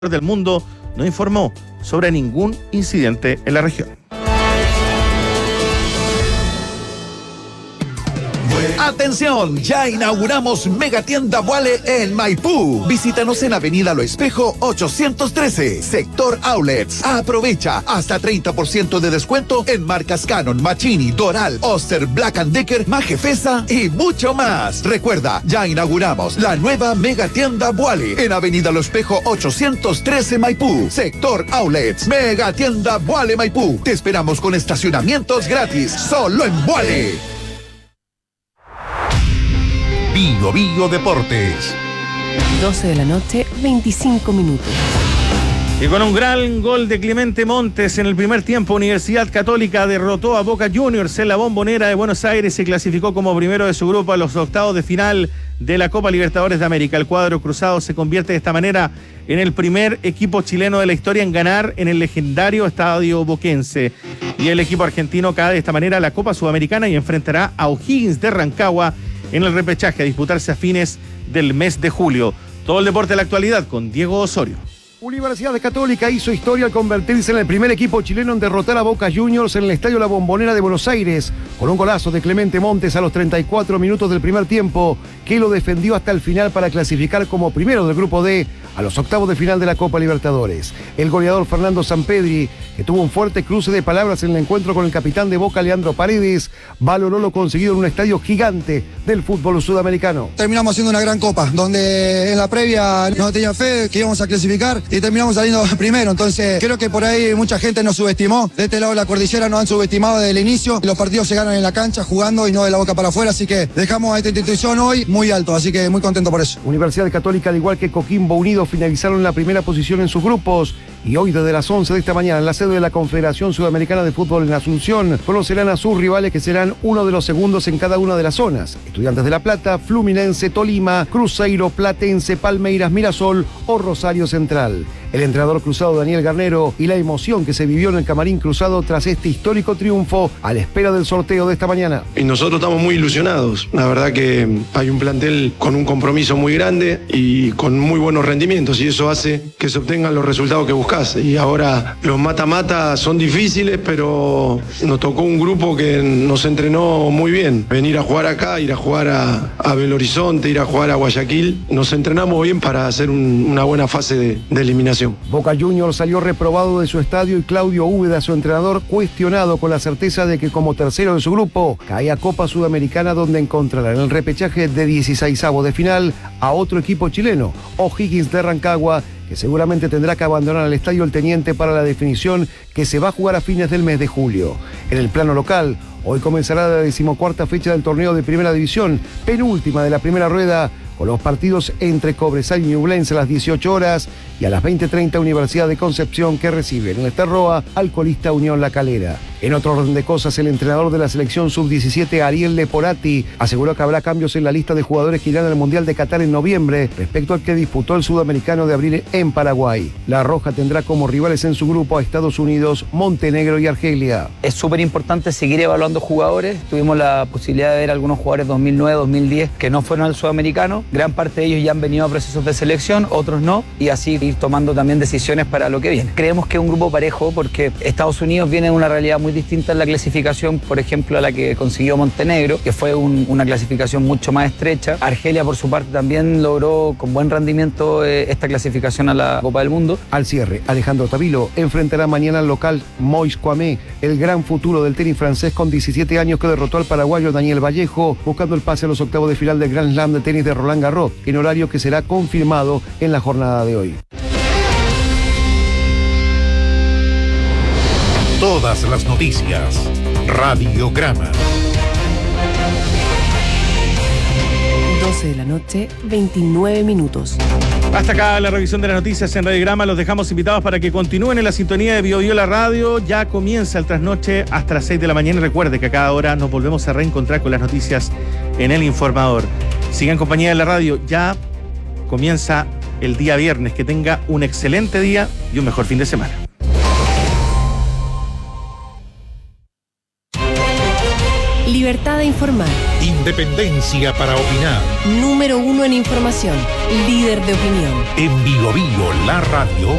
del mundo no informó sobre ningún incidente en la región. ¡Atención! Ya inauguramos Megatienda Boale en Maipú. Visítanos en Avenida Lo Espejo 813, Sector Outlets. Aprovecha hasta 30% de descuento en marcas Canon, Machini, Doral, Oster, Black & Decker, Majefesa y mucho más. Recuerda, ya inauguramos la nueva Megatienda Boale en Avenida Lo Espejo 813 Maipú, Sector Outlets. Megatienda Boale Maipú. Te esperamos con estacionamientos gratis, solo en Boale. Bio Bio Deportes. 12 de la noche, 25 minutos. Y con un gran gol de Clemente Montes en el primer tiempo, Universidad Católica derrotó a Boca Juniors en la Bombonera de Buenos Aires y se clasificó como primero de su grupo a los octavos de final de la Copa Libertadores de América. El cuadro cruzado se convierte de esta manera en el primer equipo chileno de la historia en ganar en el legendario Estadio Boquense. Y el equipo argentino cae de esta manera la Copa Sudamericana y enfrentará a O'Higgins de Rancagua en el repechaje a disputarse a fines del mes de julio. Todo el deporte de la actualidad con Diego Osorio. Universidad Católica hizo historia al convertirse en el primer equipo chileno en derrotar a Boca Juniors en el Estadio La Bombonera de Buenos Aires, con un golazo de Clemente Montes a los 34 minutos del primer tiempo, que lo defendió hasta el final para clasificar como primero del grupo D a los octavos de final de la Copa Libertadores. El goleador Fernando Sampedri, que tuvo un fuerte cruce de palabras en el encuentro con el capitán de Boca, Leandro Paredes, valoró lo conseguido en un estadio gigante del fútbol sudamericano. Terminamos haciendo una gran copa, donde en la previa no tenía fe que íbamos a clasificar y terminamos saliendo primero, entonces creo que por ahí mucha gente nos subestimó. De este lado de la cordillera nos han subestimado desde el inicio. Los partidos se ganan en la cancha, jugando y no de la boca para afuera, así que dejamos a esta institución hoy muy alto, así que muy contento por eso. Universidad Católica, al igual que Coquimbo Unido, finalizaron en la primera posición en sus grupos y hoy desde las 11 de esta mañana en la sede de la Confederación Sudamericana de Fútbol en Asunción conocerán a sus rivales, que serán uno de los segundos en cada una de las zonas: Estudiantes de La Plata, Fluminense, Tolima, Cruzeiro, Platense, Palmeiras, Mirasol o Rosario Central. El entrenador cruzado Daniel Garnero y la emoción que se vivió en el camarín cruzado tras este histórico triunfo a la espera del sorteo de esta mañana. Y nosotros estamos muy ilusionados. La verdad que hay un plantel con un compromiso muy grande y con muy buenos rendimientos, y eso hace que se obtengan los resultados que buscas. Y ahora los mata-mata son difíciles, pero nos tocó un grupo que nos entrenó muy bien. Venir a jugar acá, ir a jugar a Belo Horizonte, ir a jugar a Guayaquil. Nos entrenamos bien para hacer una buena fase de eliminación. Boca Juniors salió reprobado de su estadio y Claudio Úbeda, su entrenador, cuestionado, con la certeza de que como tercero de su grupo cae a Copa Sudamericana, donde encontrará en el repechaje de 16avos de final a otro equipo chileno, O'Higgins de Rancagua, que seguramente tendrá que abandonar el Estadio El Teniente para la definición que se va a jugar a fines del mes de julio. En el plano local, hoy comenzará la 14ª fecha del torneo de Primera División, penúltima de la primera rueda, con los partidos entre Cobresal y Ñublense a las 18 horas y a las 20:30 Universidad de Concepción, que recibe en el Estarroa al colista Unión La Calera. En otro orden de cosas, el entrenador de la selección sub-17, Ariel Leporati, aseguró que habrá cambios en la lista de jugadores que irán al Mundial de Qatar en noviembre respecto al que disputó el Sudamericano de abril en Paraguay. La Roja tendrá como rivales en su grupo a Estados Unidos, Montenegro y Argelia. Es súper importante seguir evaluando jugadores. Tuvimos la posibilidad de ver algunos jugadores 2009, 2010 que no fueron al Sudamericano. Gran parte de ellos ya han venido a procesos de selección, otros no, y así ir tomando también decisiones para lo que viene. Creemos que es un grupo parejo porque Estados Unidos viene de una realidad muy distinta en la clasificación, por ejemplo, a la que consiguió Montenegro, que fue una clasificación mucho más estrecha. Argelia, por su parte, también logró con buen rendimiento esta clasificación a la Copa del Mundo. Al cierre, Alejandro Tavilo enfrentará mañana al local Mois Kwame, el gran futuro del tenis francés con 17 años, que derrotó al paraguayo Daniel Vallejo, buscando el pase a los octavos de final del Grand Slam de tenis de Roland Garros, en horario que será confirmado en la jornada de hoy. Todas las noticias. Radiograma. 12 de la noche, 29 minutos. Hasta acá la revisión de las noticias en Radiograma. Los dejamos invitados para que continúen en la sintonía de Bio Bio la radio. Ya comienza el trasnoche hasta las 6 de la mañana. Y recuerde que a cada hora nos volvemos a reencontrar con las noticias en El Informador. Sigan en compañía de la radio. Ya comienza el día viernes. Que tenga un excelente día y un mejor fin de semana. libertad de informar. Independencia para opinar. Número 1 en información. Líder de opinión. En Bio Bio, la radio